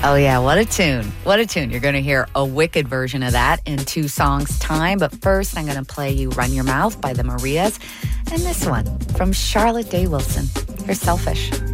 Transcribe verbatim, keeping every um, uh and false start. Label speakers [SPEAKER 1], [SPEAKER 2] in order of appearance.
[SPEAKER 1] Oh, yeah. What a tune. What a tune. You're going to hear a wicked version of that in two songs' time. But first, I'm going to play you Run Your Mouth by the Marias. And this one from Charlotte Day Wilson. You're Selfish.